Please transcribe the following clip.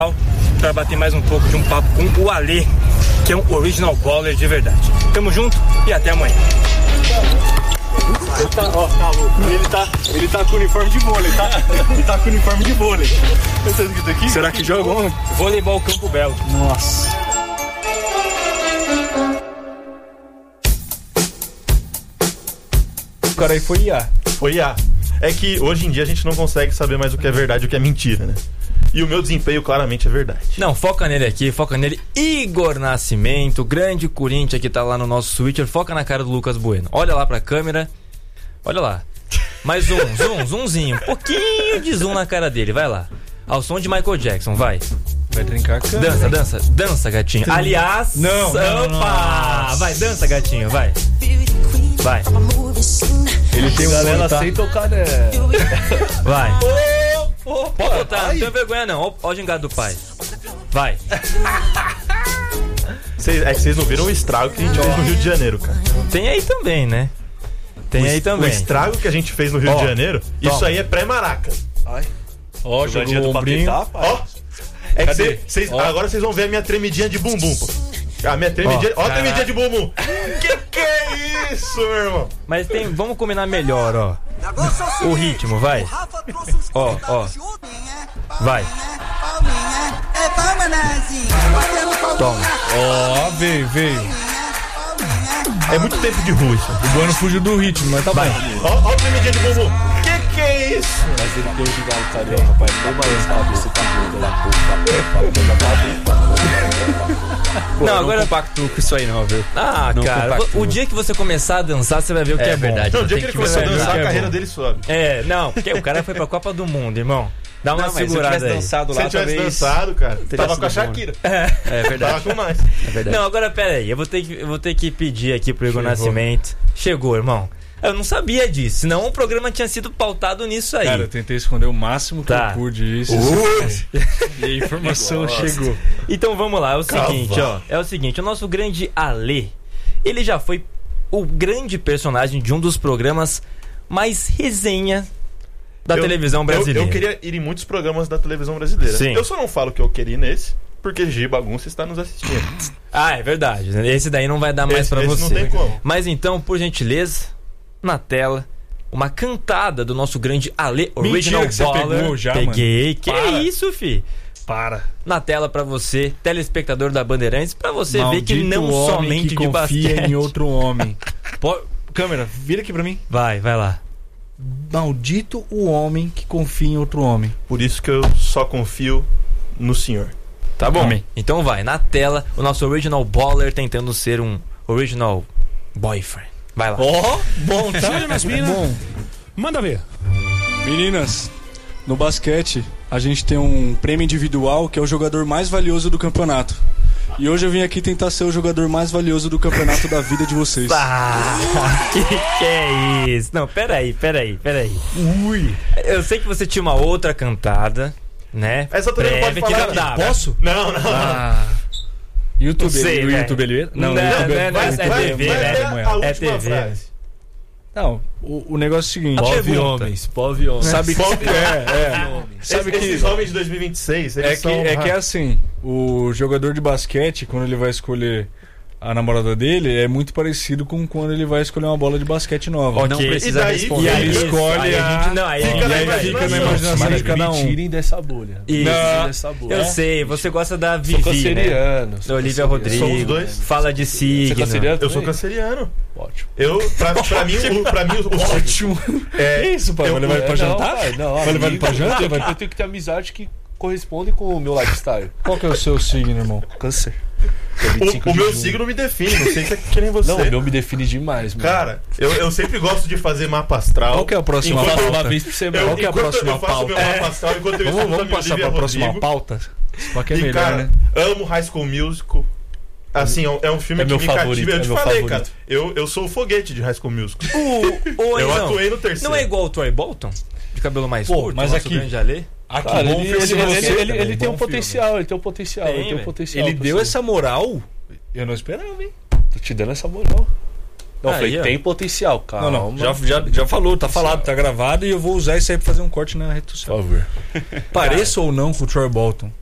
para bater mais um pouco de um papo com o Ale, que é um original baller de verdade. Tamo junto e até amanhã. Tá louco. Ele tá com uniforme de vôlei, tá? Ele tá com uniforme de vôlei. Será que jogou? Voleibol Campo Belo. Nossa. O cara aí foi IA. Foi IA. É que hoje em dia a gente não consegue saber mais o que é verdade e o que é mentira, né? E o meu desempenho claramente é verdade. Não, foca nele aqui, foca nele. Igor Nascimento, grande Corinthians que tá lá no nosso Twitter. Foca na cara do Lucas Bueno. Olha lá pra câmera. Olha lá. Mais zoomzinho. Um pouquinho de zoom na cara dele, vai lá. Ao som de Michael Jackson, vai. Vai trincar a câmera. Dança, gatinho. Aliás, não. Opa! Vai, dança, gatinho, vai. Vai. Ele tem um galera sem tocar, né? Vai. Pode botar, não tem vergonha não. Ó o gingado do pai. Vai. É que vocês não viram o estrago que a gente fez no Rio de Janeiro, cara. Tem aí também, né? O estrago que a gente fez no Rio de Janeiro, isso aí é pré-maraca. Ó, jogou o ombrinho. Ó. É que agora vocês vão ver a minha tremidinha de bumbum, pô. A minha tremidinha. Ó, a tremidinha de bumbum. Que é isso, meu irmão? Mas vamos combinar melhor, ó. O ritmo, vai. Ó. Vai. Toma. Ó, veio. É muito tempo de rua isso. O Bueno fugiu do ritmo, mas tá bom. Ó, a tremidinha de bumbum. Que é isso? Mas ele tem o gigante carioca, pai. Não balançava esse cabelo lá, Não, agora não compacto com isso aí não, viu? Ah, não, cara, o dia que você começar a dançar, você vai ver o que é verdade. Não, o dia que ele começar a dançar, a carreira dele sobe. Não, porque o cara foi pra Copa do Mundo, irmão. Dá uma segurada aí. Se ele tivesse dançado, cara, tava com a Shakira. É verdade. Tava com mais. É verdade. Não, agora pera aí, eu vou ter que pedir aqui pro Igor Nascimento. Chegou, irmão. Eu não sabia disso, senão o programa tinha sido pautado nisso aí. Cara, eu tentei esconder o máximo que eu pude isso. E a informação chegou. Então vamos lá, é o seguinte, o nosso grande Ale, ele já foi o grande personagem de um dos programas mais resenha da televisão brasileira. Eu queria ir em muitos programas da televisão brasileira. Sim. Eu só não falo que eu queria ir nesse, porque G Bagunça está nos assistindo. É verdade. Esse daí não vai dar mais pra você. Não tem como. Mas então, por gentileza, na tela, uma cantada do nosso grande Ale Original que você Baller. pegou já, Peguei. Mano. Que é isso, fi? Para. Na tela pra você, telespectador da Bandeirantes, pra você ver que não somente que de confia basquete. em outro homem. Câmera, vira aqui pra mim. Vai lá. Maldito o homem que confia em outro homem. Por isso que eu só confio no senhor. Tá bom. Amém. Então vai, na tela, o nosso Original Baller tentando ser um Original Boyfriend. Vai lá. Bom, tá? Olha, minhas meninas. Bom. Manda ver. Meninas, no basquete, a gente tem um prêmio individual que é o jogador mais valioso do campeonato. E hoje eu vim aqui tentar ser o jogador mais valioso do campeonato da vida de vocês. Que é isso? Não, peraí. Ui. Eu sei que você tinha uma outra cantada, né? Essa também não pode falar que aqui. dá, Posso? Não. YouTube, Não sei, né? YouTube ele... Não, YouTube é TV, né? É TV. frase. Não, o negócio é o seguinte. Pove homens. Sabe que... Sabe que... Esses homens de 2026, eles são... É assim, o jogador de basquete, quando ele vai escolher a namorada dele, é muito parecido com quando ele vai escolher uma bola de basquete nova. Okay. Não precisa responder. E aí ele escolhe Fica na imaginação de cada um. Me tirem dessa bolha. Eu sei, você gosta da Vivi, Sou canceriano. né? Da Olivia Rodrigo. Somos dois. Fala de signo. Você é canceriano? Eu sou canceriano. Ótimo. Pra mim, o Ótimo. É isso, pai. Vai levar ele pra jantar? Vai levar ele pra jantar? Eu tenho que ter amizade que corresponde com o meu lifestyle. Qual que é o seu signo, irmão? Câncer. O meu signo me define, não sei se é que nem você. Não, o meu me define demais, mano. Cara, eu sempre gosto de fazer mapa astral. Qual que é a próxima pauta? Uma vez por semana. Qual que é a próxima eu faço meu mapa astral enquanto eu estudo Vamos passar pra próxima pauta? Qual que é E melhor, cara, né? amo High School Musical. Assim, é um filme É que meu me favorito, cativa. Eu é te meu falei, favorito. cara. Eu sou o foguete de High School Musical. Eu não. atuei no terceiro. Não é igual o Troy Bolton? De cabelo mais curto? mas nosso aqui- grande Ale? Cara, bom filme de você também, ele tem bom um potencial, ele tem um potencial, Tem, ele tem um velho. potencial. Ele pra deu ser- essa moral? Eu não esperava, hein? Tô te dando essa moral. Não, Aí, falei, ó. tem potencial, cara. Não. Já falou, tá falado, tá gravado e eu vou usar isso aí pra fazer um corte na rede Por social. favor. Pareça ou não com o Troy Bolton,